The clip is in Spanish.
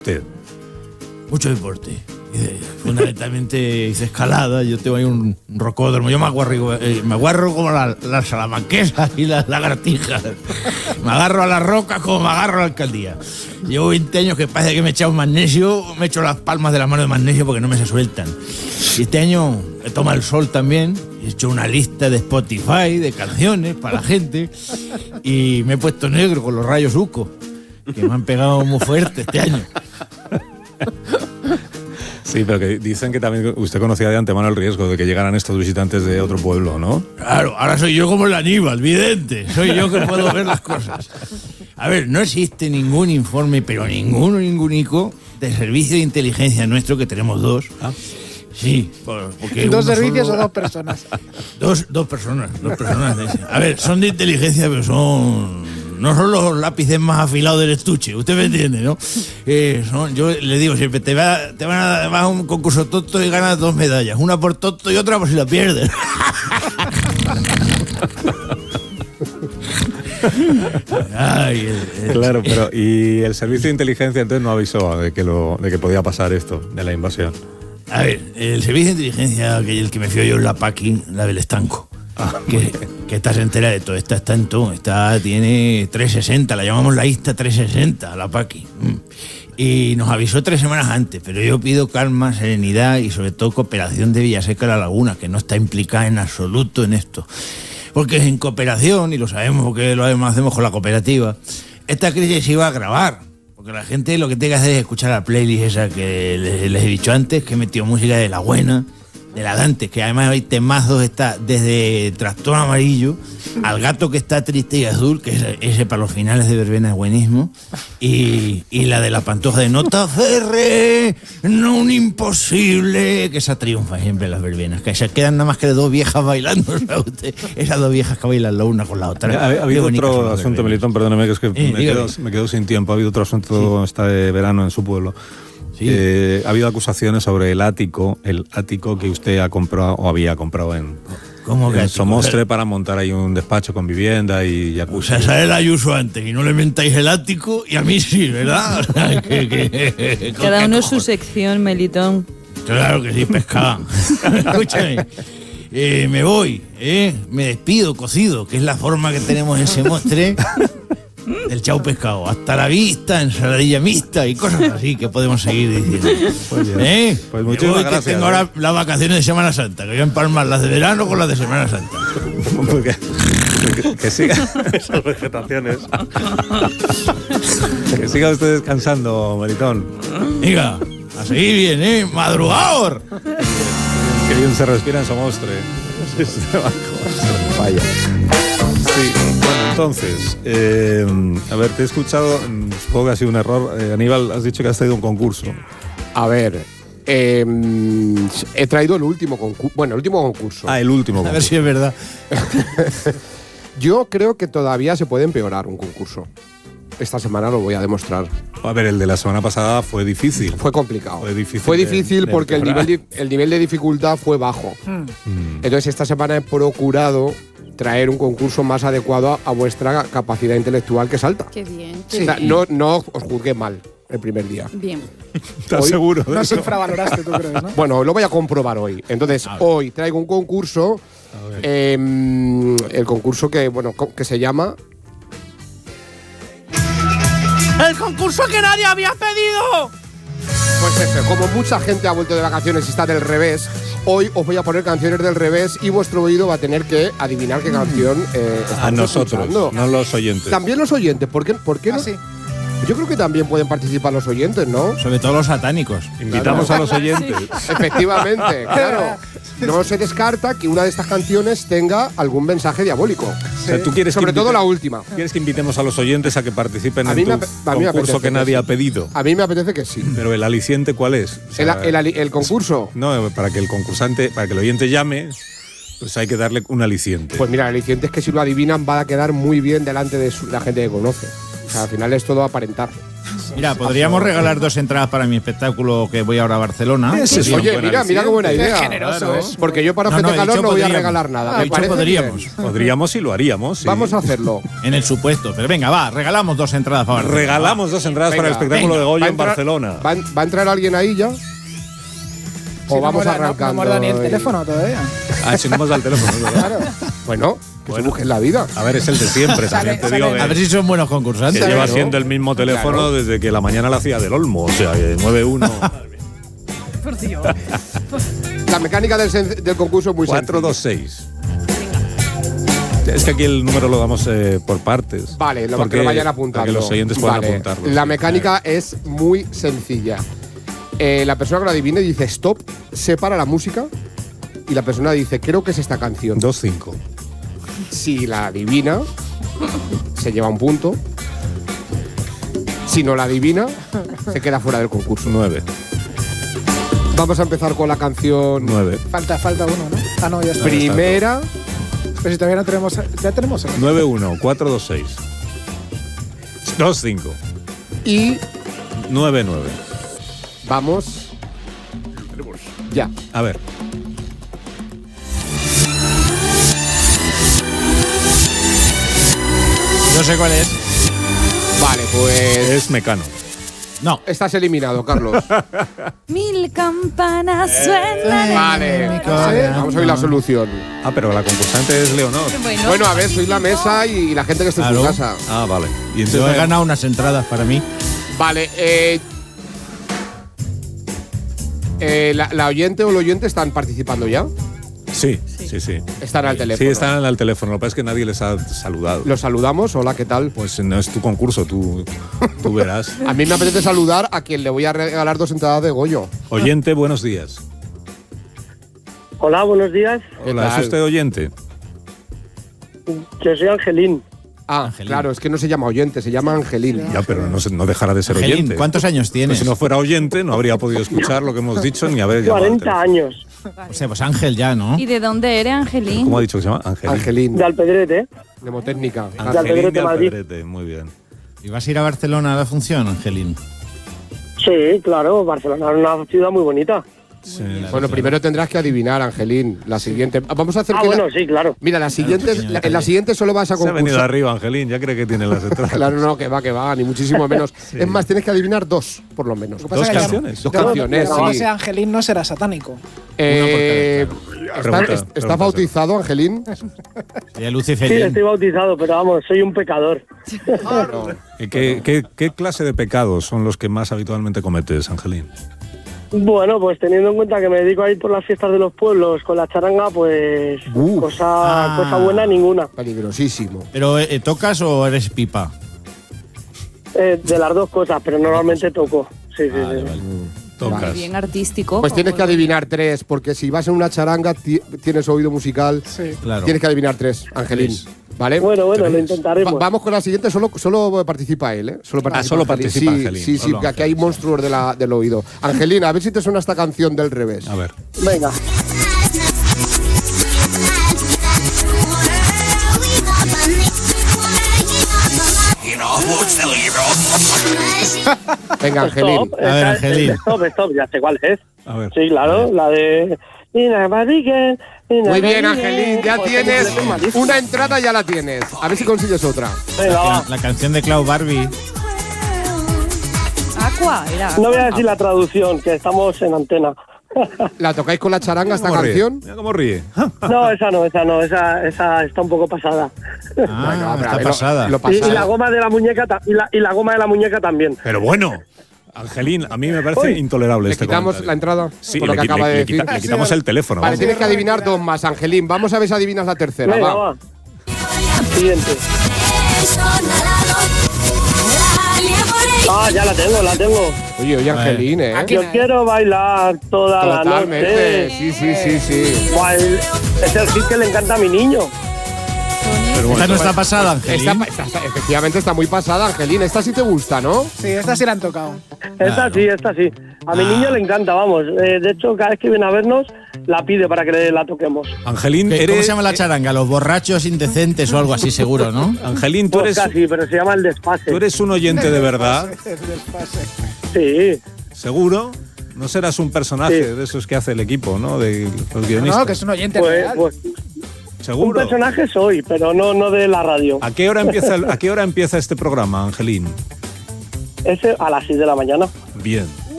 Mucho deporte. Fundamentalmente hice escalada, yo tengo ahí un rocódromo, yo me aguarro como las salamanquesas y las lagartijas, me agarro a las rocas como me agarro a la alcaldía. Llevo 20 años que parece que me he echado magnesio, me he hecho las palmas de la mano de magnesio porque no me se sueltan. Y este año he tomado el sol también, he hecho una lista de Spotify de canciones para la gente y me he puesto negro con los rayos UCO, que me han pegado muy fuerte este año. Sí, pero que dicen que también usted conocía de antemano el riesgo de que llegaran estos visitantes de otro pueblo, ¿no? Claro, ahora soy yo como el Aníbal, vidente. Soy yo que puedo ver las cosas. A ver, no existe ningún informe, pero ningúnico, de servicio de inteligencia nuestro, que tenemos dos. ¿Ah? Sí, porque ¿Dos servicios o dos personas? Dos personas. A ver, son de inteligencia, pero no son los lápices más afilados del estuche, usted me entiende, ¿no? Yo le digo siempre, te vas a un concurso tonto y ganas 2 medallas, una por tonto y otra por si la pierdes. Claro, pero ¿y el servicio de inteligencia entonces no avisó de que podía pasar esto, de la invasión? A ver, el servicio de inteligencia, el que me fío yo es la PACI, la del estanco. Que esta se entera de todo, esta está en todo, tiene 360, la llamamos la ISTA 360, la PACI. Y nos avisó 3 semanas antes, pero yo pido calma, serenidad y sobre todo cooperación de Villaseca La Laguna, que no está implicada en absoluto en esto. Porque en cooperación, y lo sabemos porque lo hacemos con la cooperativa, esta crisis se iba a agravar. Porque la gente lo que tiene que hacer es escuchar la playlist esa que les he dicho antes, que he metido música de la buena, de la Dante, que además hay temazos, está desde Trastorno Amarillo al Gato que está triste y azul, que ese para los finales de verbena es buenísimo, y la de la Pantoja de Nota Ferre, no un imposible, que esa triunfa siempre en las verbenas, que se quedan nada más que 2 viejas bailando, ¿sabe usted? Esas 2 viejas que bailan la una con la otra. Ha habido otro asunto, Melitón, perdóneme, que es que me quedo sin tiempo. Ha habido otro asunto este verano en su pueblo. Sí. Ha habido acusaciones sobre el ático que usted ha comprado o había comprado en Somostre para montar ahí un despacho con vivienda y jacuzzi. O sea, sale el Ayuso antes y no le mentáis el ático y a mí sí, ¿verdad? Cada uno su sección, Melitón. Claro que sí, pescada. Escúchame. Me voy, me despido, cocido, que es la forma que tenemos en Somostre. Del chau pescado, hasta la vista, ensaladilla mixta y cosas así que podemos seguir diciendo. Pues muchísimas gracias. Tengo ahora las vacaciones de Semana Santa, que voy a empalmar las de verano con las de Semana Santa. Que siga esas vegetaciones. Que siga usted descansando, Melitón. Diga, a seguir bien, madrugador. Que bien se respira en Somostre. Vaya. Sí, bueno, entonces, a ver, te he escuchado, supongo que ha sido un error. Aníbal, has dicho que has traído un concurso. A ver, he traído el último concurso. Bueno, el último concurso. Ah, el último concurso. A ver si es verdad. Yo creo que todavía se puede empeorar un concurso. Esta semana lo voy a demostrar. A ver, el de la semana pasada fue difícil. Fue complicado. Fue difícil porque el nivel de dificultad fue bajo. Entonces, esta semana he procurado traer un concurso más adecuado a vuestra capacidad intelectual, que es alta. Qué bien. Sí. O sea, no os juzgué mal el primer día. Bien. ¿Estás seguro? No se infravaloraste, tú crees, ¿no? Bueno, lo voy a comprobar hoy. Entonces, hoy traigo un concurso, el concurso que se llama... ¡El concurso que nadie había pedido! Pues eso, como mucha gente ha vuelto de vacaciones y está del revés, hoy os voy a poner canciones del revés y vuestro oído va a tener que adivinar qué canción estamos a nosotros, escuchando. No los oyentes. También los oyentes, ¿por qué no? Sí. Yo creo que también pueden participar los oyentes, ¿no? Sobre todo los satánicos. Invitamos a los oyentes. Efectivamente, claro. No se descarta que una de estas canciones tenga algún mensaje diabólico. O sea, ¿tú quieres sobre todo la última. ¿Quieres que invitemos a los oyentes a que participen en tu concurso que nadie ha pedido? A mí me apetece que sí. Pero ¿el aliciente cuál es? O sea, ¿El concurso? No, para que el concursante, para que el oyente llame, pues hay que darle un aliciente. Pues mira, el aliciente es que si lo adivinan va a quedar muy bien delante de la gente que conoce. O sea, al final es todo aparentar. Mira, podríamos regalar 2 entradas para mi espectáculo que voy ahora a Barcelona. Oye, mira qué buena idea. Qué generoso es. Porque yo para Gente Calor no voy a regalar nada. Me parece podríamos. Podríamos y lo haríamos. Sí. Vamos a hacerlo. En el supuesto. Pero venga, va, regalamos 2 entradas para Barcelona. Regalamos 2 entradas para el espectáculo de Goyo en Barcelona. ¿Va a entrar alguien ahí ya? ¿O vamos arrancando? No hemos dado ni el teléfono todavía. Si no hemos dado el teléfono. Claro. Bueno, que se busquen la vida. A ver, es el de siempre. También te digo a ver si son buenos concursantes. Que lleva siendo el mismo teléfono desde que la mañana la hacía del Olmo. O sea, 91. Por Dios. La mecánica del concurso es muy 426. Es que aquí el número lo damos por partes. Vale, lo que lo vayan apuntando. Para que los oyentes puedan apuntarlo. La mecánica es muy sencilla. La persona que lo adivine dice stop, separa la música y la persona dice creo que es esta canción. 2-5. Si la adivina, se lleva un punto. Si no la adivina, se queda fuera del concurso. 9. Vamos a empezar con la canción 9. Falta uno, ¿no? Ah, no, ya está. primera. Pero si todavía no tenemos. Ya tenemos. 9-1, 4-2-6. 2-5. Y 9-9. vamos. Ya. A ver. No sé cuál es. Vale, pues. Es Mecano. No. Estás eliminado, Carlos. 1000 campanas suenan. Vale. Vamos a oír la solución. Ah, pero la concursante es Leonor. Bueno, a ver, soy la mesa y la gente que está en su casa. Ah, vale. Y Yo he ganado unas entradas para mí. Vale, ¿la oyente o el oyente están participando ya? Sí. Están al teléfono. Sí, están al teléfono. Lo que pasa es que nadie les ha saludado. Los saludamos. Hola, ¿qué tal? Pues no es tu concurso, tú verás. A mí me apetece saludar a quien le voy a regalar 2 entradas de Goyo. Oyente, buenos días. Hola, buenos días. Hola, ¿es usted oyente? Yo soy Angelín. Ah, Angelín. claro, es que no se llama oyente, se llama Angelín. Ya, pero no dejará de ser Angelín, oyente. ¿cuántos años Pues tienes? si no fuera oyente, no habría podido escuchar lo que hemos dicho ni haber llamado. 40 años. O sea, pues Ángel ya, ¿no? ¿Y de dónde eres, Angelín? ¿Cómo ha dicho que se llama? Angelín. Angelín, De Alpedrete. mnemotécnica. Angelín Alpedrete, de Madrid. Alpedrete, muy bien. ¿Y vas a ir a Barcelona a la función, Angelín? Sí, claro, Barcelona es una ciudad muy bonita. Sí. Bueno, primero tendrás que adivinar, Angelín. La siguiente. Vamos a hacer que Bueno, sí, claro. Mira, en la siguiente solo vas a Se ha venido concursar. arriba, Angelín, ya cree que tiene las entradas. Claro, no, que va, ni muchísimo menos. Es más, tienes que adivinar 2, por lo menos. Lo que pasa ¿Dos es que canciones? Dos canciones, No, sí. ese Angelín no será satánico. ¿Está Pregunta. bautizado, Angelín? Ya Lucy Sí, Felín. estoy bautizado, pero vamos, soy un pecador. ¿Qué clase de pecados son los que más habitualmente cometes, Angelín? Bueno, pues teniendo en cuenta que me dedico a ir por las fiestas de los pueblos con la charanga, pues cosa buena ninguna. Peligrosísimo. ¿Pero tocas o eres pipa? De las dos cosas, pero normalmente toco. Sí. Tocas. Bien artístico. Pues tienes que adivinar 3, porque si vas en una charanga, tienes oído musical. Sí. Claro. Tienes que adivinar 3, Angelín. Tres. ¿Vale? Bueno, lo intentaremos. Vamos con la siguiente, solo participa él, ¿eh? Solo participa Angelín. Sí, Solo que aquí hay monstruos del oído. Angelín, a ver si te suena esta canción del revés. A ver. Venga. Venga, Angelín. Stop, A ver, Angelín. Stop, ya sé cuál es. A ver. Sí, claro, la de... Muy bien, Angelín, ya Pues tienes es malísimo. una entrada, ya la tienes. A ver si consigues otra. Venga, va. La canción de Clau Barbie. Aqua, era. No voy a decir la traducción, que estamos en antena. ¿La tocáis con la charanga esta ¿Cómo ríe? canción? Mira cómo ríe. No, esa está un poco pasada. Ah, pero a está ver, pasada. lo Y pasado. la goma de la muñeca y la goma de la muñeca también. Pero bueno, Angelín, a mí me parece Uy. intolerable ¿Le este quitamos comentario. la entrada? Sí, por lo que acaba de decir. le quitamos el teléfono. Vale, vamos. tienes que adivinar 2 más, Angelín. Vamos a ver si adivinas la tercera. Venga, va. va. Siguiente. Ah, ya la tengo. Oye, Angelín, ¿eh? Aquí- Yo quiero bailar toda la Totalmente. noche. Sí. Buah, es el hit que le encanta a mi niño. Pero Esta bueno, no está pasada, Angelín. Efectivamente está muy pasada, Angelín. Esta sí te gusta, ¿no? Sí, esta sí la han tocado. Esta sí. A mi niño le encanta, vamos. De hecho, cada vez que viene a vernos, la pide para que la toquemos. Angelín, ¿Cómo se llama la charanga? Los borrachos indecentes o algo así, seguro, ¿no? Angelín, tú Pues eres, casi, pero se llama El Despase. tú eres un oyente de verdad, Sí. ¿seguro? No serás un personaje Sí. de esos que hace el equipo, ¿no? De los guionistas. No, que es un oyente Pues, real. pues un ¿Seguro? personaje soy, pero no de la radio. ¿A qué hora empieza este programa, Angelín? Ese a las 6 de la mañana. Bien.